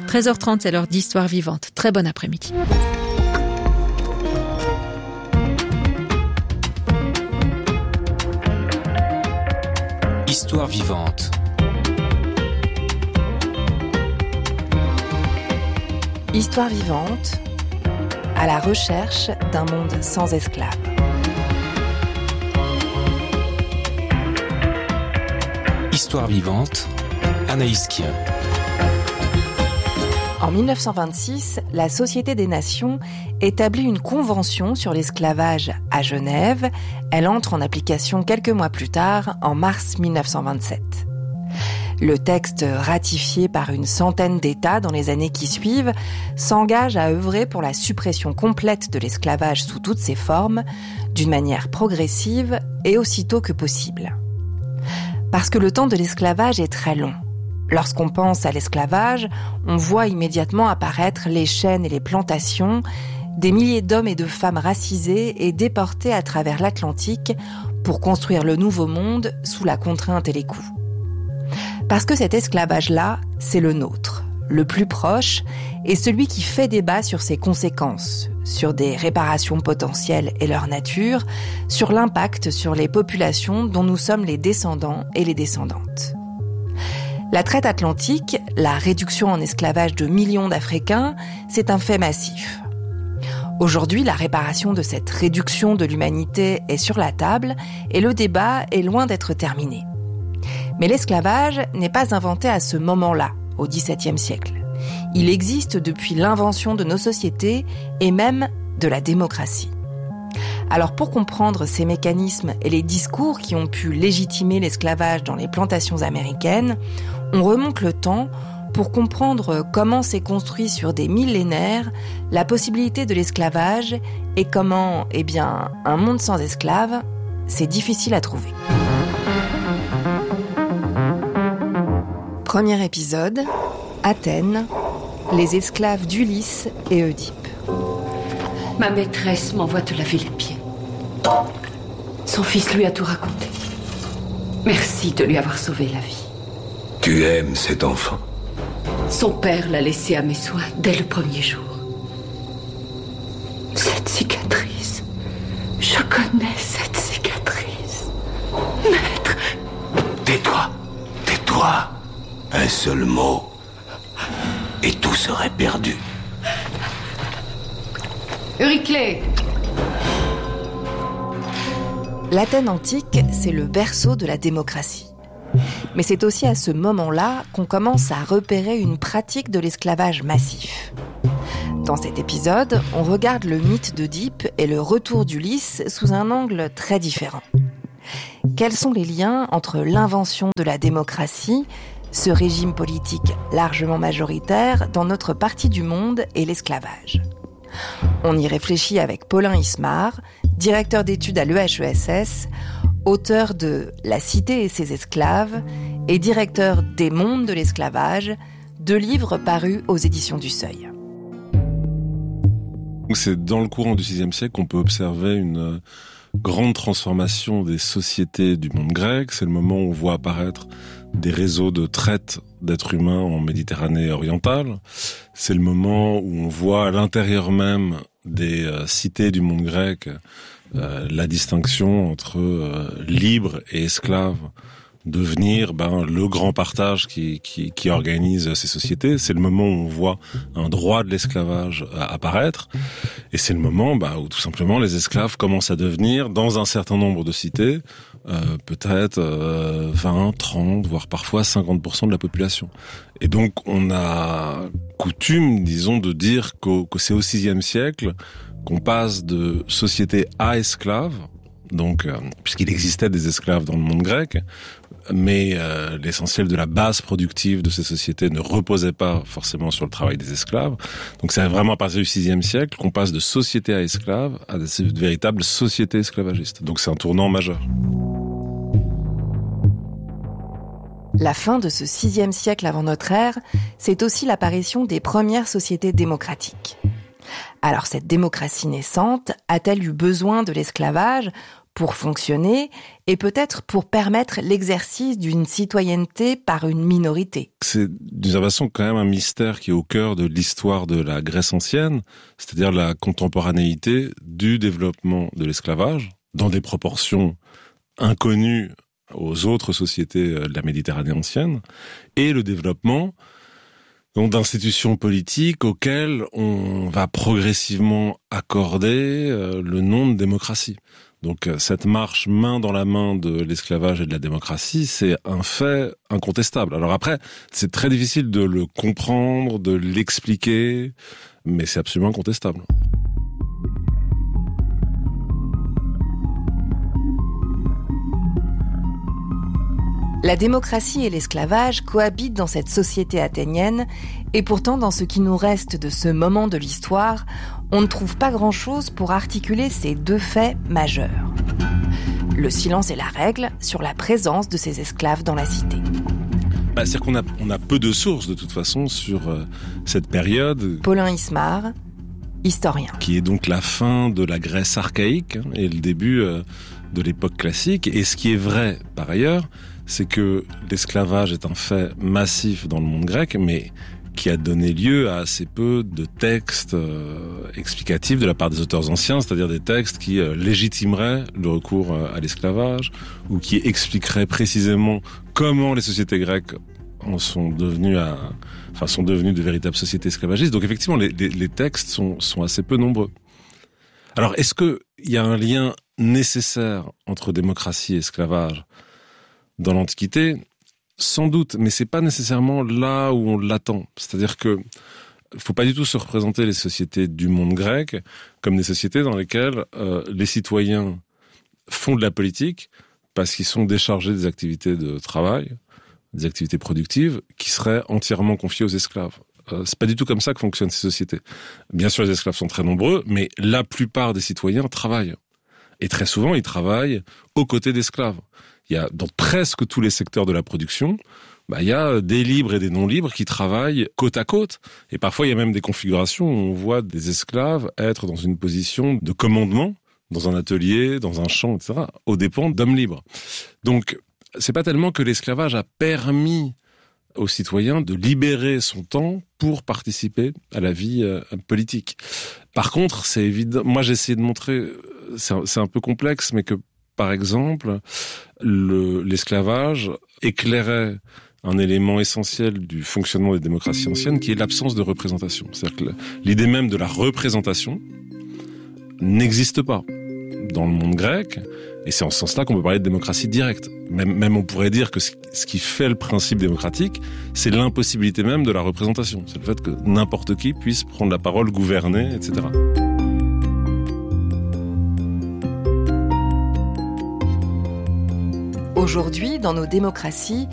13h30, c'est l'heure d'Histoire vivante. Très bon après-midi. Histoire vivante. Histoire vivante, à la recherche d'un monde sans esclaves. Histoire vivante, Anaïs Kien. En 1926, la Société des Nations établit une convention sur l'esclavage à Genève. Elle entre en application quelques mois plus tard, en mars 1927. Le texte, ratifié par une centaine d'États dans les années qui suivent, s'engage à œuvrer pour la suppression complète de l'esclavage sous toutes ses formes, d'une manière progressive et aussitôt que possible. Parce que le temps de l'esclavage est très long. Lorsqu'on pense à l'esclavage, on voit immédiatement apparaître les chaînes et les plantations, des milliers d'hommes et de femmes racisés et déportés à travers l'Atlantique pour construire le nouveau monde sous la contrainte et les coups. Parce que cet esclavage-là, c'est le nôtre, le plus proche, et celui qui fait débat sur ses conséquences, sur des réparations potentielles et leur nature, sur l'impact sur les populations dont nous sommes les descendants et les descendantes. La traite atlantique, la réduction en esclavage de millions d'Africains, c'est un fait massif. Aujourd'hui, la réparation de cette réduction de l'humanité est sur la table et le débat est loin d'être terminé. Mais l'esclavage n'est pas inventé à ce moment-là, au XVIIe siècle. Il existe depuis l'invention de nos sociétés et même de la démocratie. Alors pour comprendre ces mécanismes et les discours qui ont pu légitimer l'esclavage dans les plantations américaines, on remonte le temps pour comprendre comment s'est construit sur des millénaires la possibilité de l'esclavage et comment, un monde sans esclaves, c'est difficile à trouver. Premier épisode, Athènes, les esclaves d'Ulysse et Oedipe. Ma maîtresse m'envoie te laver les pieds. Son fils lui a tout raconté. Merci de lui avoir sauvé la vie. Tu aimes cet enfant? Son père l'a laissé à mes soins dès le premier jour. Cette cicatrice, je connais cette cicatrice. Maître! Tais-toi, tais-toi. Un seul mot, et tout serait perdu. Euryclée! L'Athènes antique, c'est le berceau de la démocratie. Mais c'est aussi à ce moment-là qu'on commence à repérer une pratique de l'esclavage massif. Dans cet épisode, on regarde le mythe d'Oedipe et le retour d'Ulysse sous un angle très différent. Quels sont les liens entre l'invention de la démocratie, ce régime politique largement majoritaire dans notre partie du monde, et l'esclavage? On y réfléchit avec Paulin Ismar, directeur d'études à l'EHESS, auteur de La Cité et ses esclaves et directeur des mondes de l'esclavage, 2 livres parus aux éditions du Seuil. C'est dans le courant du VIe siècle qu'on peut observer une grande transformation des sociétés du monde grec. C'est le moment où on voit apparaître des réseaux de traite d'êtres humains en Méditerranée orientale. C'est le moment où on voit à l'intérieur même des cités du monde grec la distinction entre libre et esclave devenir le grand partage qui organise ces sociétés. C'est le moment où on voit un droit de l'esclavage apparaître, et c'est le moment où tout simplement les esclaves commencent à devenir, dans un certain nombre de cités, peut-être 20, 30, voire parfois 50% de la population. Et donc on a coutume, disons, de dire que c'est au VIe siècle qu'on passe de société à esclave, donc puisqu'il existait des esclaves dans le monde grec, mais l'essentiel de la base productive de ces sociétés ne reposait pas forcément sur le travail des esclaves. Donc c'est vraiment à partir du VIe siècle qu'on passe de société à esclave à de véritables sociétés esclavagistes. Donc c'est un tournant majeur. La fin de ce VIe siècle avant notre ère, c'est aussi l'apparition des premières sociétés démocratiques. Alors cette démocratie naissante a-t-elle eu besoin de l'esclavage pour fonctionner et peut-être pour permettre l'exercice d'une citoyenneté par une minorité. C'est d'une certaine façon quand même un mystère qui est au cœur de l'histoire de la Grèce ancienne, c'est-à-dire la contemporanéité du développement de l'esclavage dans des proportions inconnues aux autres sociétés de la Méditerranée ancienne, et le développement donc d'institutions politiques auxquelles on va progressivement accorder le nom de démocratie. Donc cette marche main dans la main de l'esclavage et de la démocratie, c'est un fait incontestable. Alors après, c'est très difficile de le comprendre, de l'expliquer, mais c'est absolument incontestable. La démocratie et l'esclavage cohabitent dans cette société athénienne, et pourtant dans ce qui nous reste de ce moment de l'histoire, on ne trouve pas grand-chose pour articuler ces deux faits majeurs. Le silence est la règle sur la présence de ces esclaves dans la cité. C'est-à-dire qu'on a peu de sources de toute façon sur cette période. Paulin Ismar, historien. Qui est donc la fin de la Grèce archaïque et le début de l'époque classique. Et ce qui est vrai par ailleurs, c'est que l'esclavage est un fait massif dans le monde grec, mais qui a donné lieu à assez peu de textes explicatifs de la part des auteurs anciens, c'est-à-dire des textes qui légitimeraient le recours à l'esclavage, ou qui expliqueraient précisément comment les sociétés grecques sont devenues de véritables sociétés esclavagistes. Donc effectivement, les textes sont assez peu nombreux. Alors, est-ce qu'il y a un lien nécessaire entre démocratie et esclavage dans l'Antiquité? Sans doute, mais c'est pas nécessairement là où on l'attend. C'est-à-dire que faut pas du tout se représenter les sociétés du monde grec comme des sociétés dans lesquelles les citoyens font de la politique parce qu'ils sont déchargés des activités de travail, des activités productives, qui seraient entièrement confiées aux esclaves. C'est pas du tout comme ça que fonctionnent ces sociétés. Bien sûr, les esclaves sont très nombreux, mais la plupart des citoyens travaillent. Et très souvent, ils travaillent aux côtés d'esclaves. Il y a dans presque tous les secteurs de la production, il y a des libres et des non-libres qui travaillent côte à côte. Et parfois, il y a même des configurations où on voit des esclaves être dans une position de commandement, dans un atelier, dans un champ, etc., aux dépens d'hommes libres. Donc, c'est pas tellement que l'esclavage a permis aux citoyens de libérer son temps pour participer à la vie politique. Par contre, c'est évident. Moi, j'ai essayé de montrer, c'est un peu complexe, mais que par exemple, l'esclavage éclairait un élément essentiel du fonctionnement des démocraties anciennes, qui est l'absence de représentation. C'est-à-dire que l'idée même de la représentation n'existe pas dans le monde grec, et c'est en ce sens-là qu'on peut parler de démocratie directe. Même on pourrait dire que ce qui fait le principe démocratique, c'est l'impossibilité même de la représentation. C'est le fait que n'importe qui puisse prendre la parole, gouverner, etc. Aujourd'hui, dans nos démocraties,